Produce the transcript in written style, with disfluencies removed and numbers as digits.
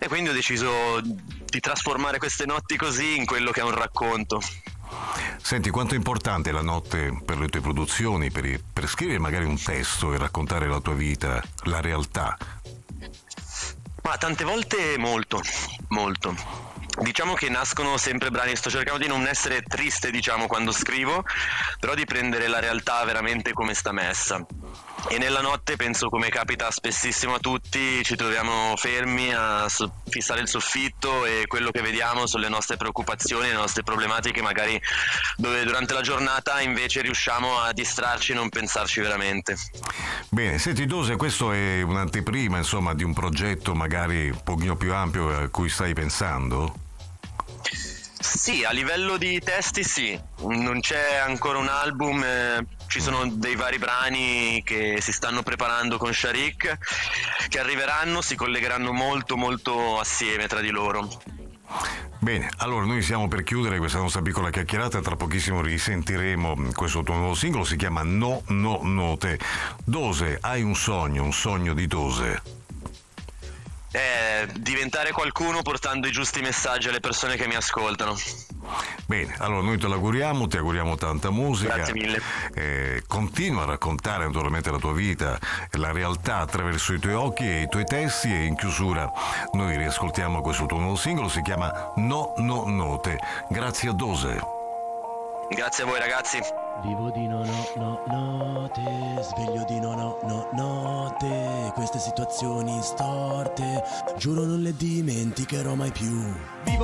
e quindi ho deciso di trasformare queste notti così in quello che è un racconto. Senti, quanto è importante la notte per le tue produzioni, per scrivere magari un testo e raccontare la tua vita, la realtà? Ma tante volte molto, molto. Diciamo che nascono sempre brani, sto cercando di non essere triste, diciamo, quando scrivo, però di prendere la realtà veramente come sta messa. E nella notte, penso come capita spessissimo a tutti, ci troviamo fermi a fissare il soffitto e quello che vediamo sono le nostre preoccupazioni, le nostre problematiche, magari dove durante la giornata invece riusciamo a distrarci e non pensarci veramente. Bene, senti Dose, questo è un'anteprima, insomma, di un progetto magari un pochino più ampio a cui stai pensando? Sì, a livello di testi sì, non c'è ancora un album, ci sono dei vari brani che si stanno preparando con Sharik, che arriveranno, si collegheranno molto molto assieme tra di loro. Bene, allora noi siamo per chiudere questa nostra piccola chiacchierata, tra pochissimo risentiremo questo tuo nuovo singolo, si chiama No No Note. Dose, hai un sogno di Dose? Diventare qualcuno portando i giusti messaggi alle persone che mi ascoltano. Bene, allora noi te l'auguriamo, ti auguriamo tanta musica. Grazie mille. Continua a raccontare naturalmente la tua vita, la realtà attraverso i tuoi occhi e i tuoi testi, e in chiusura noi riascoltiamo questo tuo nuovo singolo, si chiama No No Note. Grazie a Dose. Grazie a voi ragazzi. Vivo di no note, sveglio di no note, queste situazioni storte, giuro non le dimenticherò mai più. Vivo